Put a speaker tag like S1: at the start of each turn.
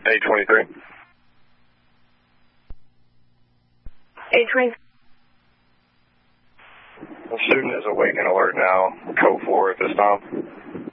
S1: 823.
S2: 823.
S1: The student is awake and alert now. Code 4 at this time.